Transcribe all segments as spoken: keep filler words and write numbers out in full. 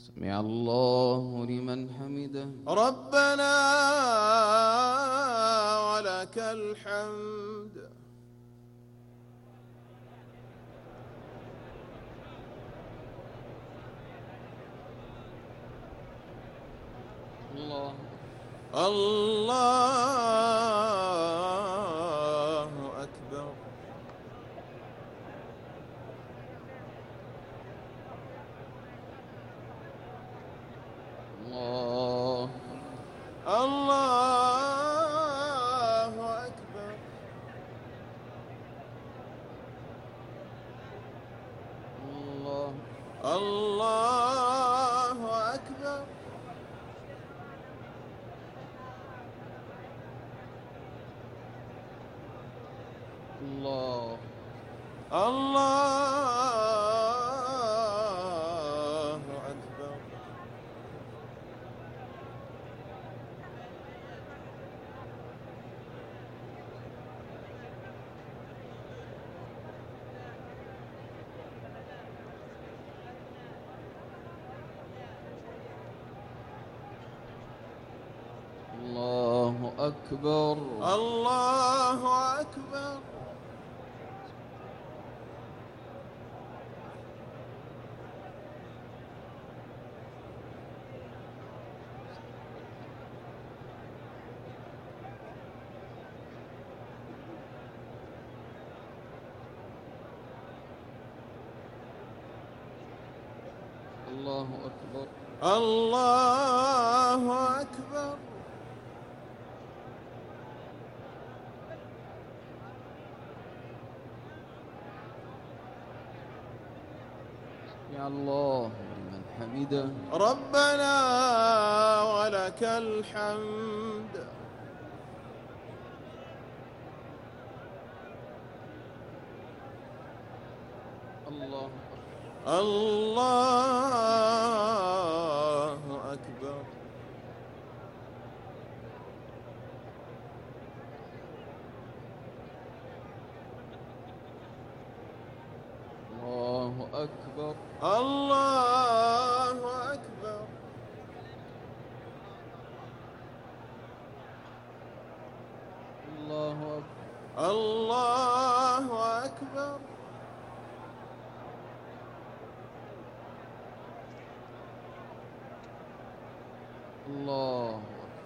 سمع الله لمن حمده ربنا ولك الحمد. الله الله أكبر. الله الله أكبر. الله الله أكبر. الله الله أكبر. الله أكبر. الله أكبر. الله أكبر. الله أكبر. يا الله لمن حمده ربنا ولك الحمد. الله الله أكبر. الله أكبر. الله أكبر. الله أكبر. الله أكبر. الله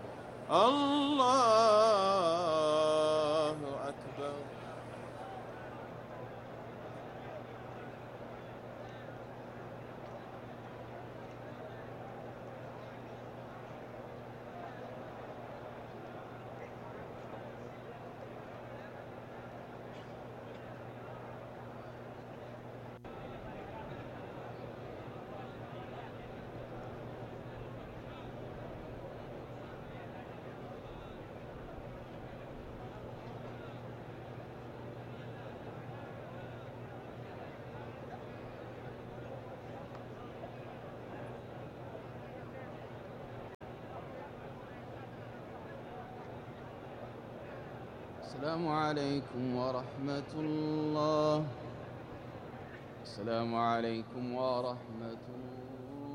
الله أكبر. السلام عليكم ورحمة الله. السلام عليكم ورحمة الله.